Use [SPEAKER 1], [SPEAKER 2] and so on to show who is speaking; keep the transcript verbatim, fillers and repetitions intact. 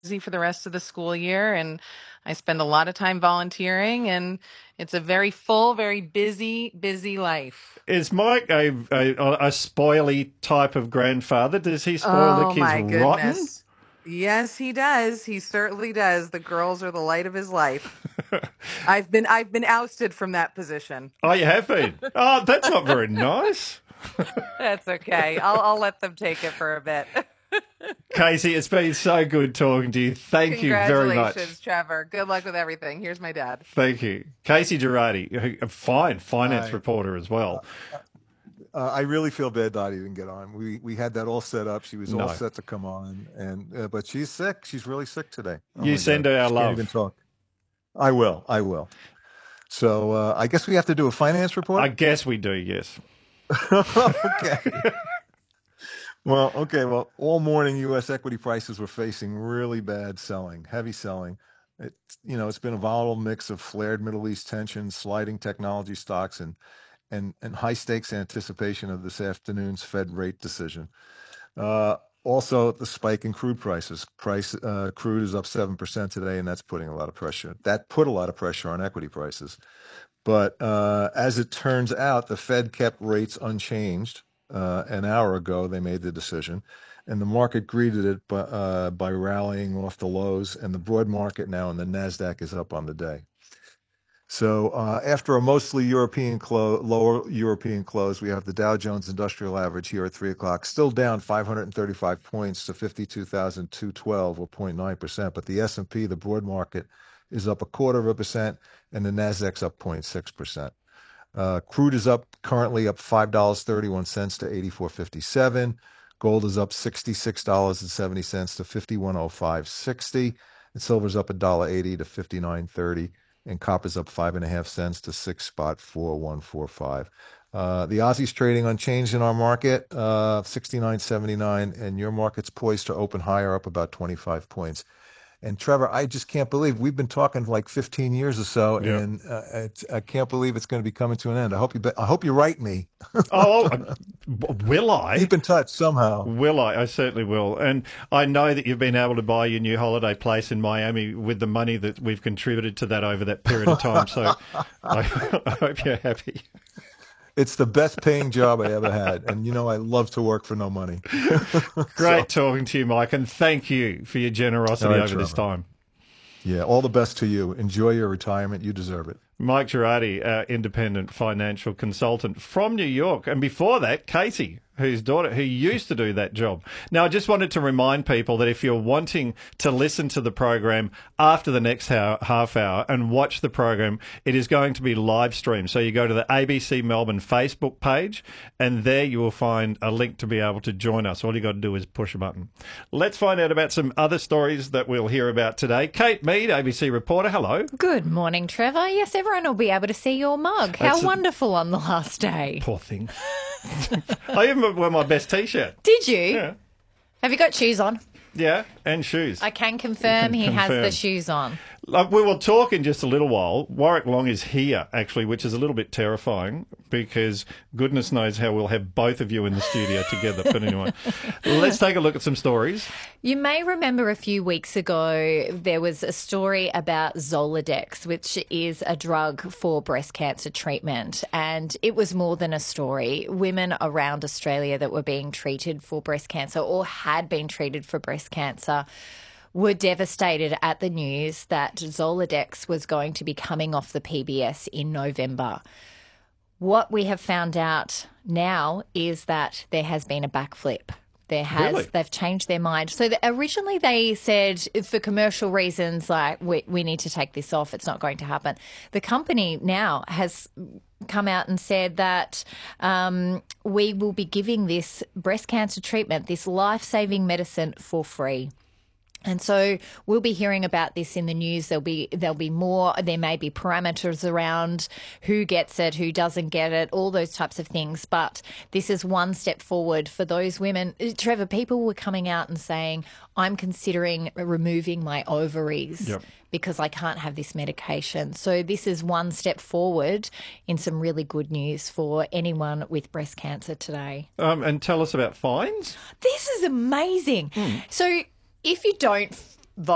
[SPEAKER 1] busy for the rest of the school year, and I spend a lot of time volunteering, and it's a very full, very busy, busy life.
[SPEAKER 2] Is Mike a, a, a spoily type of grandfather? Does he spoil the
[SPEAKER 1] Oh
[SPEAKER 2] kids
[SPEAKER 1] my
[SPEAKER 2] rotten?
[SPEAKER 1] goodness. Yes, he does. He certainly does. The girls are the light of his life. I've been I've been ousted from that position.
[SPEAKER 2] Oh, you have been? Oh, that's not very nice.
[SPEAKER 1] That's okay. I'll I'll let them take it for a bit.
[SPEAKER 2] Casey, it's been so good talking to you. Thank you very much.
[SPEAKER 1] Congratulations, Trevor. Good luck with everything. Here's my dad.
[SPEAKER 2] Thank you. Casey Girardi, a fine finance
[SPEAKER 3] Hi.
[SPEAKER 2] reporter as well.
[SPEAKER 3] Uh, I really feel bad Dottie didn't get on. We we had that all set up. She was
[SPEAKER 2] No.
[SPEAKER 3] all set to come on, and uh, but she's sick. She's really sick today. Oh
[SPEAKER 2] You
[SPEAKER 3] my
[SPEAKER 2] send
[SPEAKER 3] God.
[SPEAKER 2] her our
[SPEAKER 3] She
[SPEAKER 2] love.
[SPEAKER 3] Can't even talk. I will. I will. So uh, I guess we have to do a finance report.
[SPEAKER 2] I guess we do, yes.
[SPEAKER 3] Okay. Well, okay. Well, all morning U S equity prices were facing really bad selling, heavy selling. It, you know, it's been a volatile mix of flared Middle East tensions, sliding technology stocks, and and and high stakes anticipation of this afternoon's Fed rate decision. Uh, also, the spike in crude prices. Price uh, crude is up seven percent today, and that's putting a lot of pressure. That put a lot of pressure on equity prices. But uh, as it turns out, the Fed kept rates unchanged. Uh, an hour ago, they made the decision, and the market greeted it by, uh, by rallying off the lows. And the broad market now, and the Nasdaq is up on the day. So uh, after a mostly European close, lower European close, we have the Dow Jones Industrial Average here at three o'clock, still down five hundred thirty-five points to fifty-two thousand two hundred twelve, or zero point nine percent. But the S and P, the broad market, is up a quarter of a percent, and the Nasdaq's up zero point six percent. Uh, crude is up currently up five dollars and thirty-one cents to eighty-four fifty-seven. Gold is up sixty-six dollars and seventy cents to fifty-one oh five sixty. And silver's up one dollar and eighty cents to fifty-nine thirty. And copper's up five and a half cents to six spot four one four five. Uh, the Aussie's trading unchanged in our market, uh, sixty-nine seventy-nine, and your market's poised to open higher, up about twenty-five points. And Trevor, I just can't believe we've been talking for like fifteen years or so,
[SPEAKER 2] Yep.
[SPEAKER 3] and uh, it's, I can't believe it's going to be coming to an end. I hope you, be, I hope you write me.
[SPEAKER 2] Oh, uh, will I?
[SPEAKER 3] Keep in touch somehow.
[SPEAKER 2] Will I? I certainly will. And I know that you've been able to buy your new holiday place in Miami with the money that we've contributed to that over that period of time. So I, I hope you're happy.
[SPEAKER 3] It's the best paying job I ever had, and you know I love to work for no money.
[SPEAKER 2] Great talking to you, Mike, and thank you for your generosity
[SPEAKER 3] All right,
[SPEAKER 2] over this
[SPEAKER 3] Trevor.
[SPEAKER 2] time.
[SPEAKER 3] Yeah, all the best to you. Enjoy your retirement. You deserve it.
[SPEAKER 2] Mike Girardi, our independent financial consultant from New York. And before that, Casey, whose daughter, who used to do that job. Now, I just wanted to remind people that if you're wanting to listen to the program after the next hour, half hour and watch the program, it is going to be live streamed. So you go to the A B C Melbourne Facebook page, and there you will find a link to be able to join us. All you got to do is push a button. Let's find out about some other stories that we'll hear about today. Kate Mead, A B C reporter, hello.
[SPEAKER 4] Good morning, Trevor. Yes, everyone will be able to see your mug. How
[SPEAKER 2] That's a-
[SPEAKER 4] wonderful on the last day.
[SPEAKER 2] Poor thing. I even wear my best T-shirt.
[SPEAKER 4] Did you?
[SPEAKER 2] Yeah.
[SPEAKER 4] Have you got shoes on?
[SPEAKER 2] Yeah, and shoes.
[SPEAKER 4] I can confirm
[SPEAKER 2] You
[SPEAKER 4] he
[SPEAKER 2] can
[SPEAKER 4] has
[SPEAKER 2] confirm.
[SPEAKER 4] the shoes on.
[SPEAKER 2] Like, we will talk in just a little while. Warwick Long is here, actually, which is a little bit terrifying because goodness knows how we'll have both of you in the studio together. But anyway, let's take a look at some stories.
[SPEAKER 4] You may remember a few weeks ago there was a story about Zoladex, which is a drug for breast cancer treatment. And it was more than a story. Women around Australia that were being treated for breast cancer or had been treated for breast cancer were devastated at the news that Zoladex was going to be coming off the P B S in November. What we have found out now is that there has been a backflip. There has,
[SPEAKER 2] Really?
[SPEAKER 4] they've changed their mind. So the, originally they said for commercial reasons, like we, we need to take this off. It's not going to happen. The company now has come out and said that um, we will be giving this breast cancer treatment, this life-saving medicine for free. And so we'll be hearing about this in the news. There'll be there'll be more. There may be parameters around who gets it, who doesn't get it, all those types of things. But this is one step forward for those women. Trevor, people were coming out and saying, I'm considering removing my ovaries
[SPEAKER 2] Yep.
[SPEAKER 4] because I can't have this medication. So this is one step forward in some really good news for anyone with breast cancer today.
[SPEAKER 2] Um, and tell us about fines.
[SPEAKER 4] This is amazing. So if you don't